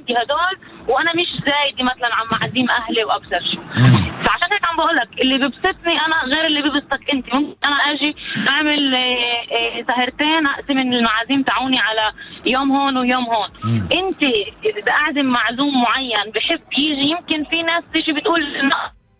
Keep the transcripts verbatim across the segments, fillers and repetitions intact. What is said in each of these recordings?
بدي هدول وانا مش زايدة مثلا عم معزيم اهلي وابصر شو. فعشان هيك عم بقولك اللي ببسطني انا غير اللي ببسطك انت. ممكن انا اجي اعمل سهرتين اقسم المعازيم تعوني على يوم هون ويوم هون. انت اذا اعزم معزوم معين بحب يجي، يمكن في ناس تيجي بتقول انه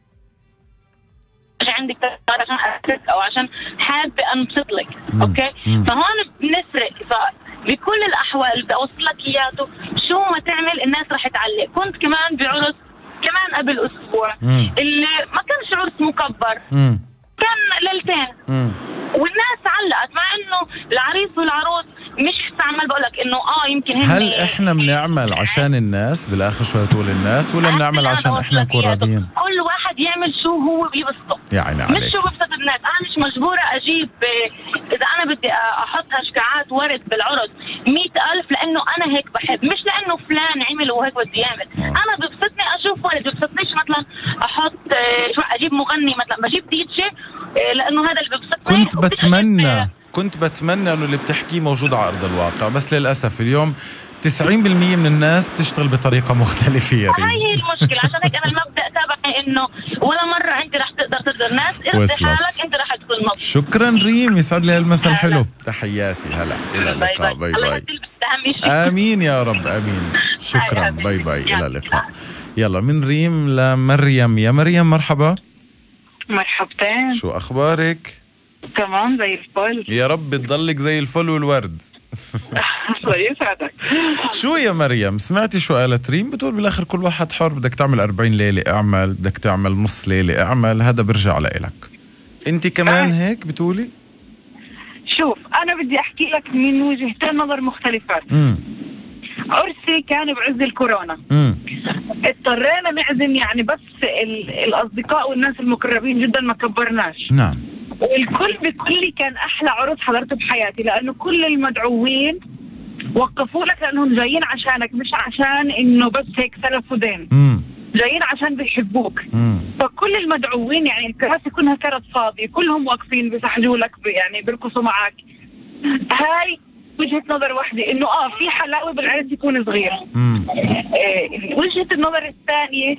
عندك عشان أسرك او عشان حابه انبسط لك. اوكي فهون بنسرق. فبكل الاحوال بدي اوصل لك اياه، شو ما تعمل الناس رح تعلق. كنت كمان بعرس كمان قبل اسبوع مم. اللي ما كانش عرس مكبر مم. كان ليلتين والناس علقت، مع انه العريس والعروس مش عمال بقولك انه اه يمكن هل احنا بنعمل عشان الناس بالاخر شو تقول الناس، ولا بنعمل عشان احنا نكون راضيين؟ كل واحد يعمل شو هو بيبسطه يعني عليك. مش شو بيبسط الناس. انا مش مجبوره اجيب اذا انا بدي احط هشكعات ورد بالعرس مئة ألف لانه انا هيك بحب، مش لانه فلان عمل وهيك بدي يعمل. انا ببسطني اشوف ورد، ببسطنيش مثلا احط شو اجيب مغني مثلا، بجيب دي جي لانه هذا اللي ببسطني. كنت بتمنى كنت بتمنى انه اللي بتحكيه موجود على ارض الواقع، بس للاسف اليوم تسعين بالمية من الناس بتشتغل بطريقه مختلفه يا ريم. هاي هي المشكله. عشان هيك انا المبدا تبعي انه ولا مره انت رح تقدر ترضي الناس، ارضي حالك انت رح تكون مبسوط. شكرا ريم، يسعد لي هالمساء الحلو. تحياتي. هلا الى اللقاء. باي باي. امين يا رب امين. شكرا. باي باي. الى اللقاء. يلا من ريم لمريم. يا مريم مرحبا. مرحبتين. شو اخبارك؟ تمام زي الفل. يا رب تضلك زي الفل والورد. الله يسعدك. شو يا مريم سمعتي شو قالت ريم؟ بتقول بالاخر كل واحد حر، بدك تعمل أربعين ليلة اعمل، بدك تعمل نص ليلة اعمل، هذا برجع لإلك. انت كمان آه. هيك بتقولي؟ شوف انا بدي احكي لك من وجهتين نظر مختلفات. امم عرسي كان بعز الكورونا. امم اضطرينا نعزم يعني بس الاصدقاء والناس المقربين جدا، ما كبرناش. نعم. والكل بكل كان احلى عرس حضرته بحياتي، لانه كل المدعوين وقفوا لك لانهم جايين عشانك، مش عشان انه بس هيك سلف ودين. امم جايين عشان بيحبوك. مم. فكل المدعوين يعني الكراسي كلها كانت فاضيه، كلهم واقفين بيسحجوا لك يعني بيرقصوا معك. هاي وجهة نظر واحدة، انه اه في حلاوة بالعرس يكون صغير. امم آه وجهة النظر الثانية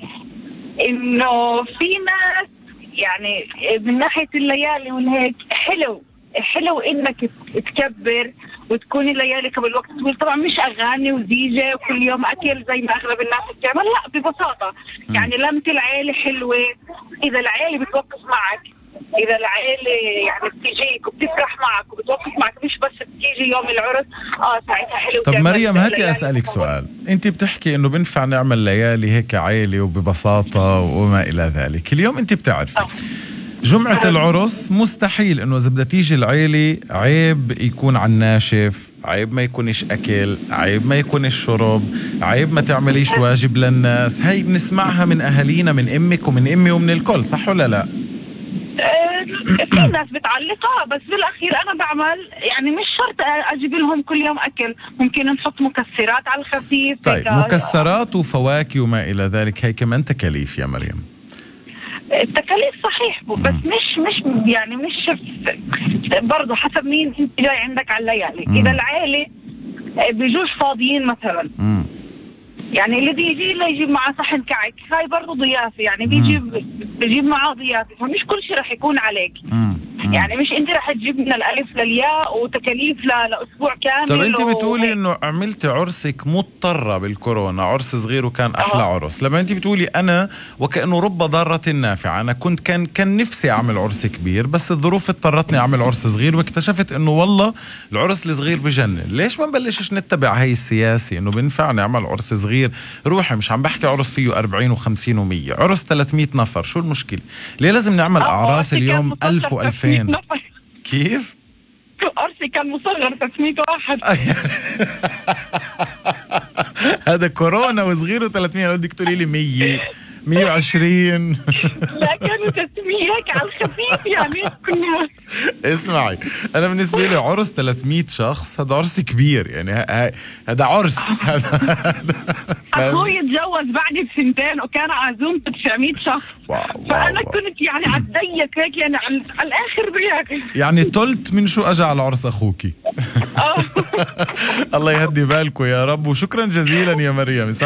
انه في ناس يعني من ناحية الليالي والهيك حلو حلو انك تكبر وتكون الليالي قبل وقت طويل. طبعا مش اغاني ودي جي وكل يوم اكل زي ما اغلب الناس بتعمل، لا ببساطة. م. يعني لمة العيلة حلوة اذا العيلة بتوقف معك، اذا العيلة يعني بتجيك وبتفرح معك وبتوقف معك، مش بس بتيجي يوم العرس اه ساعتها حلو. طب مريم هاتي اسألك سؤال، انت بتحكي انه بنفع نعمل ليالي هيك عيلة وببساطة وما الى ذلك. اليوم انت بتعرفي أوه. جمعة العرس مستحيل انه اذا بدها تيجي العيلة عيب يكون على الناشف، عيب ما يكونش اكل، عيب ما يكونش شرب، عيب ما تعمليش واجب للناس. هاي بنسمعها من اهالينا، من امك ومن امي ومن الكل، صح ولا لا؟ في ناس بتعلقها، بس بالاخير انا بعمل يعني مش شرط اجيب لهم كل يوم اكل، ممكن نحط مكسرات على الخفيف. طيب مكسرات وفواكه وما الى ذلك، هي كمان تكاليف يا مريم. التكاليف صحيح، بس مم. مش مش يعني مش برضه حسب مين انت جاي عندك على الليالي. مم. اذا العائله بيجوش فاضيين مثلا، مم. يعني اللي بيجي له يجيب معاه صحن كعك، هاي برضه ضيافه، يعني بيجيب بيجيب معاه ضيافه، فمش كل شيء رح يكون عليك. مم. يعني مش انت رح تجيب من الالف للياء وتكاليف لاسبوع كامل. طب انت بتقولي انه عملت عرسك مضطره بالكورونا، عرس صغير وكان احلى أوه. عرس. لما انت بتقولي انا وكانه رب ضاره نافعه، انا كنت كان كان نفسي اعمل عرس كبير بس الظروف اضطرتني اعمل عرس صغير، واكتشفت انه والله العرس الصغير بجنن. ليش ما نبلشش نتبع هاي السياسه انه بنفع نعمل عرس صغير؟ روحي مش عم بحكي عرس فيه أربعين وخمسين ومية، عرس ثلاثمية نفر، شو المشكله؟ ليه لازم نعمل اعراس اليوم ألف وألفين؟ كيف؟ عرسي كان مصغر ثلاثمية واحد. هذا كورونا وصغيره ثلاثمية، بدك تقولي لي مية مية وعشرين. لا كانوا ثلاثمية هيك على الخفيف يعني كنا. اسمعي انا بالنسبه لي عرس ثلاثمية شخص هذا عرس كبير، يعني هذا عرس. اخوي تجوز بعد بسنتين وكان عزومته تسعمية شخص. واو فانا واو. كنت يعني على الضيق هيك يعني على الاخر بياك، يعني تلت من شو اجى على عرس اخوكي. الله يهدي بالكم يا رب، وشكرا جزيلا يا مريم.